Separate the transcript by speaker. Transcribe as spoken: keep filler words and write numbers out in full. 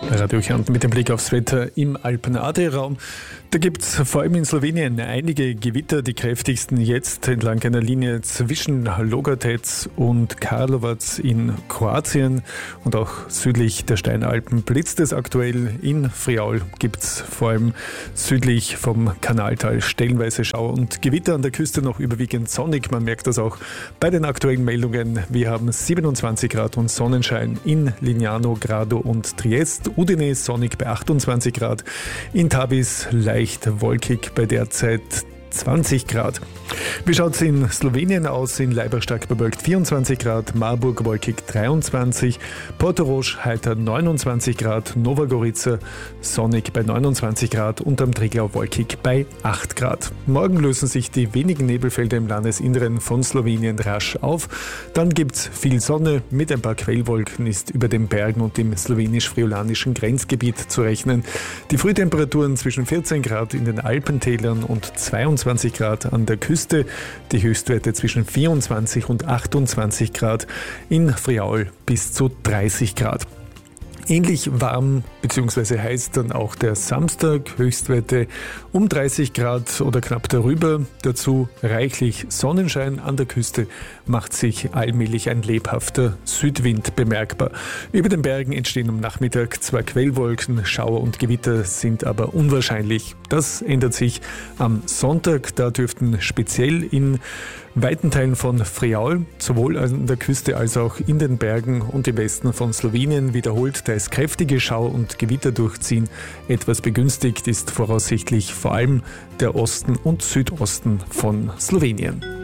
Speaker 1: Radio Kärnten mit dem Blick aufs Wetter im Alpen-Adria-Raum. Da gibt es vor allem in Slowenien einige Gewitter, die kräftigsten jetzt entlang einer Linie zwischen Logatec und Karlovac in Kroatien und auch südlich der Steinalpen blitzt es aktuell. In Friaul gibt es vor allem südlich vom Kanaltal stellenweise Schauer und Gewitter, an der Küste noch überwiegend sonnig. Man merkt das auch bei den aktuellen Meldungen. Wir haben siebenundzwanzig Grad und Sonnenschein in Lignano, Grado und Triest. Udine sonnig bei achtundzwanzig Grad. In Tavis leicht wolkig bei derzeit zwanzig Grad. Wie schaut es in Slowenien aus? In Laibach stark bewölkt vierundzwanzig Grad, Marburg wolkig dreiundzwanzig, Portorož heiter neunundzwanzig Grad, Nova Gorica sonnig bei neunundzwanzig Grad und am Triglav wolkig bei acht Grad. Morgen lösen sich die wenigen Nebelfelder im Landesinneren von Slowenien rasch auf. Dann gibt es viel Sonne, mit ein paar Quellwolken ist über den Bergen und im slowenisch-friolanischen Grenzgebiet zu rechnen. Die Frühtemperaturen zwischen vierzehn Grad in den Alpentälern und zweiundzwanzig Grad an der Küste. Die Höchstwerte zwischen vierundzwanzig und achtundzwanzig Grad, in Friaul bis zu dreißig Grad. Ähnlich warm bzw. heiß dann auch der Samstag, Höchstwerte um dreißig Grad oder knapp darüber. Dazu reichlich Sonnenschein, an der Küste macht sich allmählich ein lebhafter Südwind bemerkbar. Über den Bergen entstehen am Nachmittag zwar Quellwolken, Schauer und Gewitter sind aber unwahrscheinlich. Das ändert sich am Sonntag, da dürften speziell in weiten Teilen von Friaul, sowohl an der Küste als auch in den Bergen und im Westen von Slowenien wiederholt, da es kräftige Schau- und Gewitter durchziehen. Etwas begünstigt ist voraussichtlich vor allem der Osten und Südosten von Slowenien.